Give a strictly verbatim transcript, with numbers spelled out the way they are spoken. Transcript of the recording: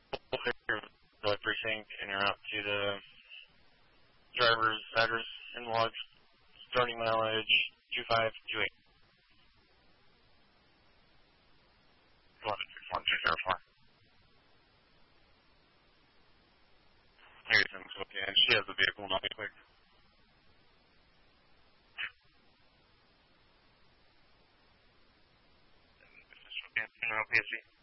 The precinct and you're out to the driver's address in the log. Starting mileage two five two eight. eleven six one two zero four. Everything's okay, and she has the vehicle, not be quick. Okay, P S C.